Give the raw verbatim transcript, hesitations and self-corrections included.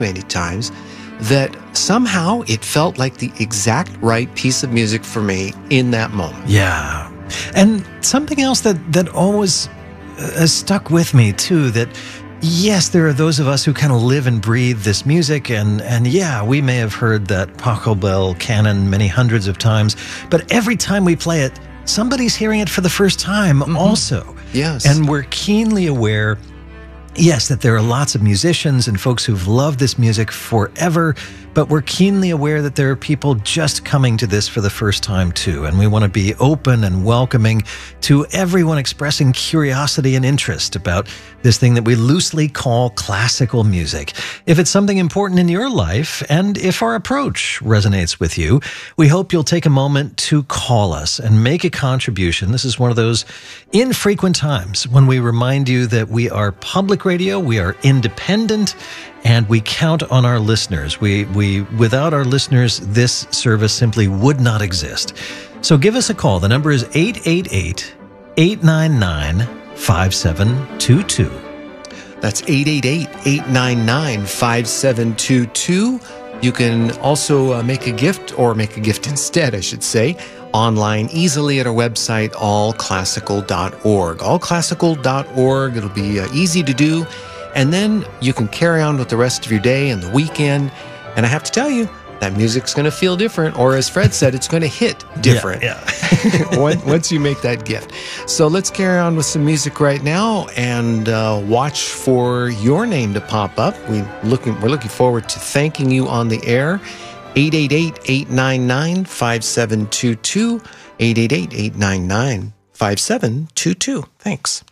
many times that somehow it felt like the exact right piece of music for me in that moment. Yeah. And something else that, that always has stuck with me too, that yes, there are those of us who kind of live and breathe this music, and, and yeah, we may have heard that Pachelbel canon many hundreds of times, but every time we play it, somebody's hearing it for the first time mm-hmm. also. Yes. And we're keenly aware, yes, that there are lots of musicians and folks who've loved this music forever, but we're keenly aware that there are people just coming to this for the first time too. And we want to be open and welcoming to everyone expressing curiosity and interest about this thing that we loosely call classical music. If it's something important in your life, and if our approach resonates with you, we hope you'll take a moment to call us and make a contribution. This is one of those infrequent times when we remind you that we are public radio, we are independent, and we count on our listeners. We, we, without our listeners, this service simply would not exist. So give us a call. The number is eight eight eight, eight nine nine, five seven two two. That's eight eight eight, eight nine nine, five seven two two. You can also uh, make a gift, or make a gift instead, I should say, online easily at our website, all classical dot org. all classical dot org. It'll be uh, easy to do. And then you can carry on with the rest of your day and the weekend. And I have to tell you, that music's going to feel different, or as Fred said, it's going to hit different yeah, yeah. once you make that gift. So let's carry on with some music right now, and uh, watch for your name to pop up. We looking, we're looking forward to thanking you on the air. eight eight eight, eight nine nine, five seven two two, eight eight eight, eight nine nine, five seven two two. Thanks.